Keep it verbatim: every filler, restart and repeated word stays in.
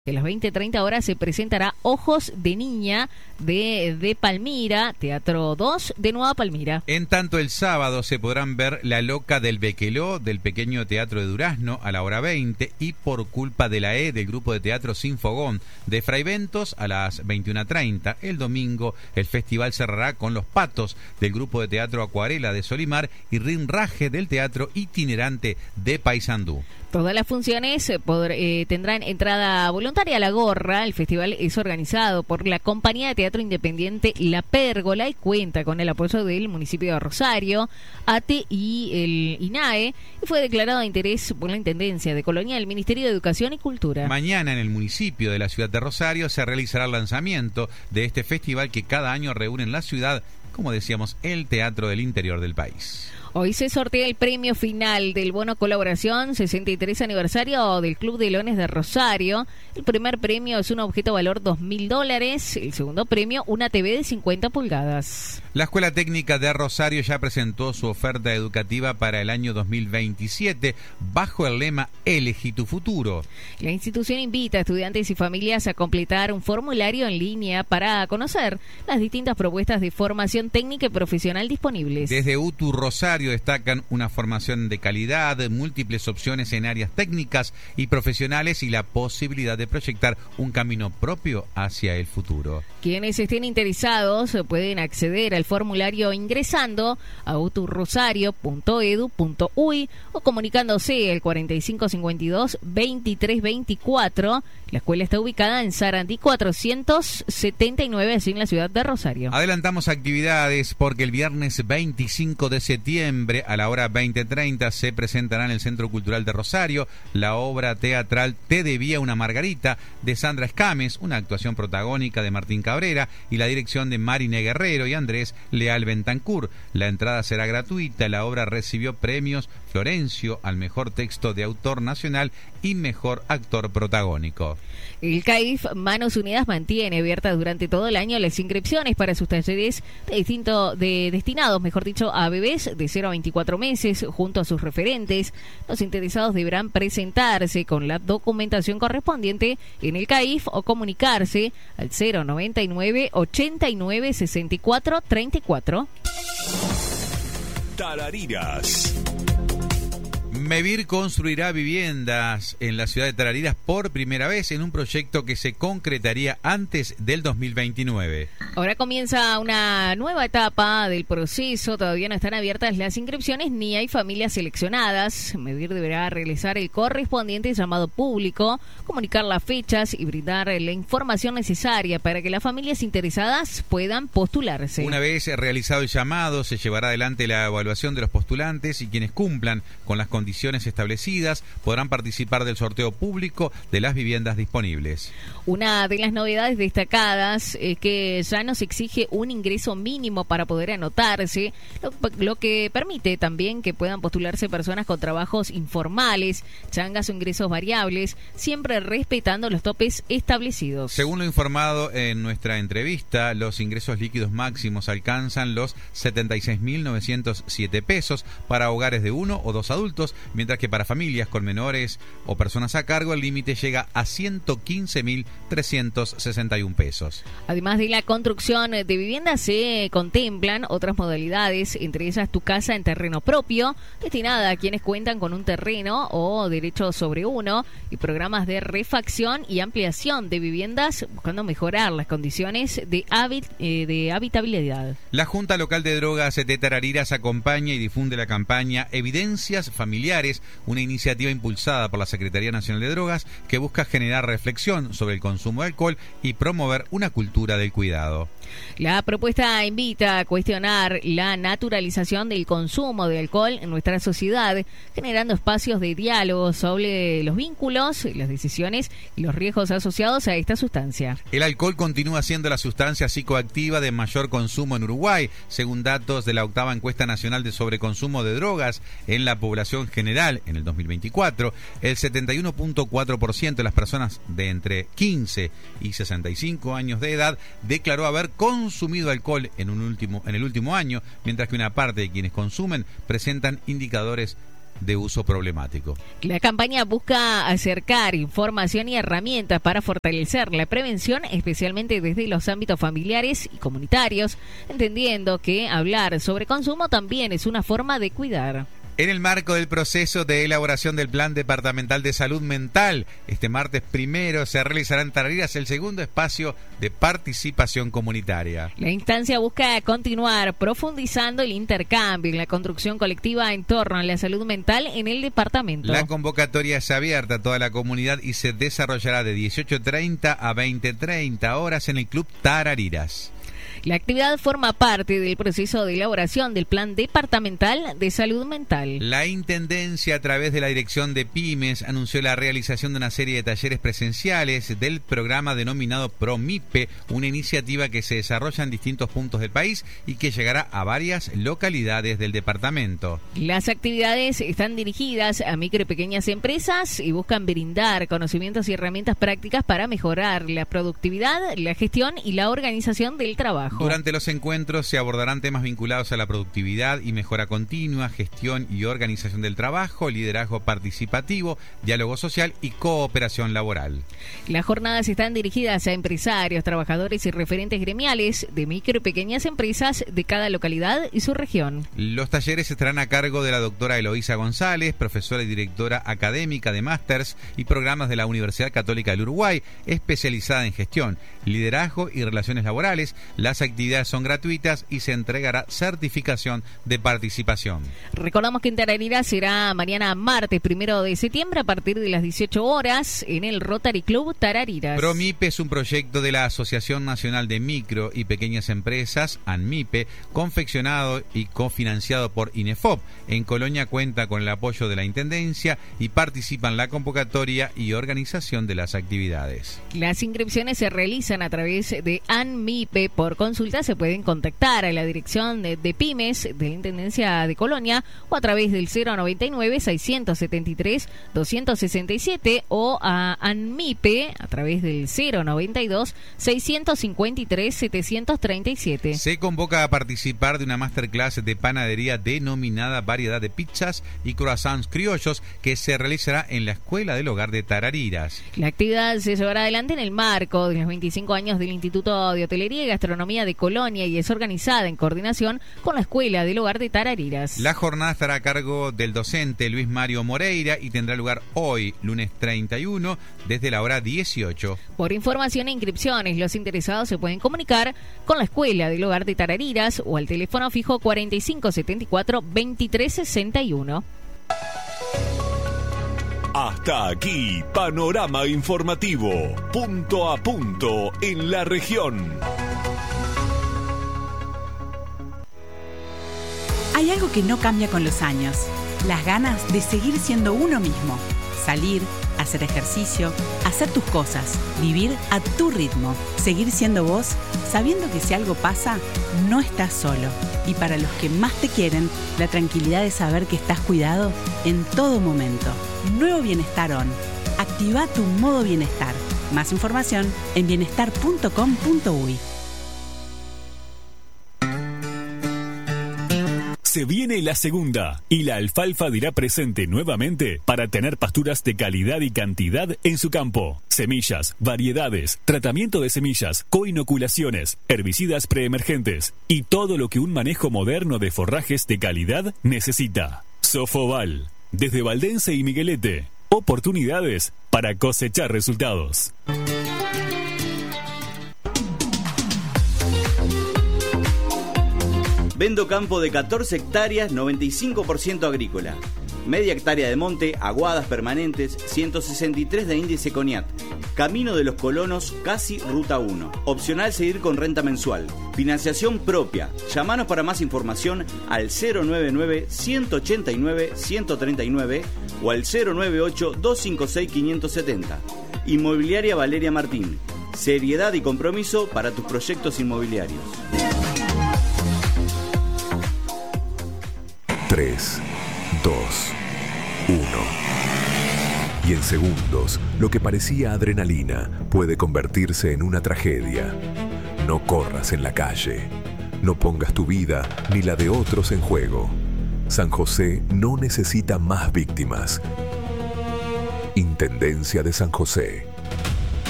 A las veinte treinta horas se presentará Ojos de Niña de, de Palmira, Teatro dos de Nueva Palmira. En tanto, el sábado se podrán ver La Loca del Bequeló del Pequeño Teatro de Durazno a la hora veinte y Por Culpa de la E del Grupo de Teatro Sin Fogón de Fraiventos a las veintiuna treinta. El domingo el festival cerrará con Los Patos del Grupo de Teatro Acuarela de Solimar y Rinraje del Teatro Itinerante de Paysandú. Todas las funciones eh, podr, eh, tendrán entrada voluntaria a la gorra. El festival es organizado por la Compañía de Teatro Independiente La Pérgola y cuenta con el apoyo del municipio de Rosario, A T E y el I N A E, y fue declarado de interés por la Intendencia de Colonia del Ministerio de Educación y Cultura. Mañana en el municipio de la ciudad de Rosario se realizará el lanzamiento de este festival que cada año reúne en la ciudad, como decíamos, el teatro del interior del país. Hoy se sortea el premio final del bono colaboración sesenta y tres aniversario del Club de Leones de Rosario. El primer premio es un objeto valor dos mil dólares. El segundo premio, una T V de cincuenta pulgadas. La Escuela Técnica de Rosario ya presentó su oferta educativa para el año dos mil veintisiete bajo el lema Elegí tu futuro. La institución invita a estudiantes y familias a completar un formulario en línea para conocer las distintas propuestas de formación técnica y profesional disponibles. Desde U T U Rosario destacan una formación de calidad, múltiples opciones en áreas técnicas y profesionales y la posibilidad de proyectar un camino propio hacia el futuro. Quienes estén interesados pueden acceder al formulario ingresando a u t u rosario punto e d u punto u y o comunicándose al cuarenta y cinco cincuenta y dos veintitrés veinticuatro. La escuela está ubicada en Sarandí cuatrocientos setenta y nueve, así en la ciudad de Rosario. Adelantamos actividades porque el viernes veinticinco de septiembre a la hora veinte treinta se presentará en el Centro Cultural de Rosario la obra teatral Te debía una Margarita de Sandra Escames, una actuación protagónica de Martín Cabrera y la dirección de Marine Guerrero y Andrés Leal Bentancur. La entrada será gratuita. La obra recibió premios Florencio al mejor texto de autor nacional y mejor actor protagónico. El C A I F Manos Unidas mantiene abiertas durante todo el año las inscripciones para sus talleres de distinto, de destinados, mejor dicho, a bebés de cero a veinticuatro meses junto a sus referentes. Los interesados deberán presentarse con la documentación correspondiente en el C A I F o comunicarse al cero noventa y nueve ochenta y nueve sesenta y cuatro treinta y cuatro. Tarariras. Mevir construirá viviendas en la ciudad de Tarariras por primera vez en un proyecto que se concretaría antes del dos mil veintinueve. Ahora comienza una nueva etapa del proceso. Todavía no están abiertas las inscripciones ni hay familias seleccionadas. Mevir deberá realizar el correspondiente llamado público, comunicar las fechas y brindar la información necesaria para que las familias interesadas puedan postularse. Una vez realizado el llamado, se llevará adelante la evaluación de los postulantes y quienes cumplan con las condiciones establecidas podrán participar del sorteo público de las viviendas disponibles. Una de las novedades destacadas es que ya no se exige un ingreso mínimo para poder anotarse, lo, lo que permite también que puedan postularse personas con trabajos informales, changas o ingresos variables, siempre respetando los topes establecidos. Según lo informado en nuestra entrevista, los ingresos líquidos máximos alcanzan los setenta y seis mil novecientos siete pesos para hogares de uno o dos adultos, mientras que para familias con menores o personas a cargo el límite llega a ciento quince mil trescientos sesenta y uno pesos. Además de la construcción de viviendas, se contemplan otras modalidades, entre ellas tu casa en terreno propio, destinada a quienes cuentan con un terreno o derecho sobre uno, y programas de refacción y ampliación de viviendas buscando mejorar las condiciones de, habit, eh, de habitabilidad. La Junta Local de Drogas de Tarariras acompaña y difunde la campaña Evidencias Familiares, una iniciativa impulsada por la Secretaría Nacional de Drogas que busca generar reflexión sobre el consumo de alcohol y promover una cultura del cuidado. La propuesta invita a cuestionar la naturalización del consumo de alcohol en nuestra sociedad, generando espacios de diálogo sobre los vínculos, las decisiones y los riesgos asociados a esta sustancia. El alcohol continúa siendo la sustancia psicoactiva de mayor consumo en Uruguay, según datos de la octava encuesta nacional de sobreconsumo de drogas en la población general en el dos mil veinticuatro. El setenta y uno punto cuatro por ciento de las personas de entre quince y sesenta y cinco años de edad declaró haber consumido alcohol en un último en el último año, mientras que una parte de quienes consumen presentan indicadores de uso problemático. La campaña busca acercar información y herramientas para fortalecer la prevención, especialmente desde los ámbitos familiares y comunitarios, entendiendo que hablar sobre consumo también es una forma de cuidar. En el marco del proceso de elaboración del Plan Departamental de Salud Mental, este martes primero se realizará en Tarariras el segundo espacio de participación comunitaria. La instancia busca continuar profundizando el intercambio y la construcción colectiva en torno a la salud mental en el departamento. La convocatoria es abierta a toda la comunidad y se desarrollará de dieciocho treinta a veinte treinta horas en el Club Tarariras. La actividad forma parte del proceso de elaboración del Plan Departamental de Salud Mental. La Intendencia, a través de la Dirección de Pymes, anunció la realización de una serie de talleres presenciales del programa denominado PROMIPE, una iniciativa que se desarrolla en distintos puntos del país y que llegará a varias localidades del departamento. Las actividades están dirigidas a micro y pequeñas empresas y buscan brindar conocimientos y herramientas prácticas para mejorar la productividad, la gestión y la organización del trabajo. Durante los encuentros se abordarán temas vinculados a la productividad y mejora continua, gestión y organización del trabajo, liderazgo participativo, diálogo social y cooperación laboral. Las jornadas están dirigidas a empresarios, trabajadores y referentes gremiales de micro y pequeñas empresas de cada localidad y su región. Los talleres estarán a cargo de la doctora Eloísa González, profesora y directora académica de másters y programas de la Universidad Católica del Uruguay, especializada en gestión, liderazgo y relaciones laborales. Las actividades son gratuitas y se entregará certificación de participación. Recordamos que en Tarariras será mañana martes primero de septiembre a partir de las dieciocho horas en el Rotary Club Tarariras. PROMIPE es un proyecto de la Asociación Nacional de Micro y Pequeñas Empresas, ANMIPE, confeccionado y cofinanciado por INEFOP. En Colonia cuenta con el apoyo de la Intendencia y participa en la convocatoria y organización de las actividades. Las inscripciones se realizan a través de ANMIPE. Por consulta se pueden contactar a la dirección de, de Pymes de la Intendencia de Colonia o a través del cero noventa y nueve, seiscientos setenta y tres, doscientos sesenta y siete o a ANMIPE a través del cero noventa y dos, seiscientos cincuenta y tres, setecientos treinta y siete. Se convoca a participar de una masterclass de panadería denominada Variedad de Pizzas y Croissants Criollos que se realizará en la Escuela del Hogar de Tarariras. La actividad se llevará adelante en el marco de los veinticinco años del Instituto de Hotelería y Gastronomía de Colonia y es organizada en coordinación con la Escuela del Hogar de Tarariras. La jornada estará a cargo del docente Luis Mario Moreira y tendrá lugar hoy, lunes treinta y uno, desde la hora dieciocho. Por información e inscripciones, los interesados se pueden comunicar con la Escuela del Hogar de Tarariras o al teléfono fijo cuarenta y cinco setenta y cuatro, veintitrés sesenta y uno. Hasta aquí, Panorama Informativo, punto a punto en la región. Hay algo que no cambia con los años, las ganas de seguir siendo uno mismo, salir, hacer ejercicio, hacer tus cosas, vivir a tu ritmo, seguir siendo vos, sabiendo que si algo pasa, no estás solo. Y para los que más te quieren, la tranquilidad de saber que estás cuidado en todo momento. Nuevo Bienestar On. Activa tu modo bienestar. Más información en bienestar punto com punto uy. Se viene la segunda y la alfalfa dirá presente nuevamente para tener pasturas de calidad y cantidad en su campo. Semillas, variedades, tratamiento de semillas, coinoculaciones, herbicidas preemergentes y todo lo que un manejo moderno de forrajes de calidad necesita. Sofoval, desde Valdense y Miguelete. Oportunidades para cosechar resultados. Vendo campo de catorce hectáreas, noventa y cinco por ciento agrícola. Media hectárea de monte, aguadas permanentes, ciento sesenta y tres de índice Coniat. Camino de los Colonos, casi ruta uno. Opcional seguir con renta mensual. Financiación propia. Llámanos para más información al cero noventa y nueve, ciento ochenta y nueve, ciento treinta y nueve o al cero noventa y ocho, doscientos cincuenta y seis, quinientos setenta. Inmobiliaria Valeria Martín. Seriedad y compromiso para tus proyectos inmobiliarios. tres, dos, uno. Y en segundos, lo que parecía adrenalina puede convertirse en una tragedia. No corras en la calle. No pongas tu vida ni la de otros en juego. San José no necesita más víctimas. Intendencia de San José.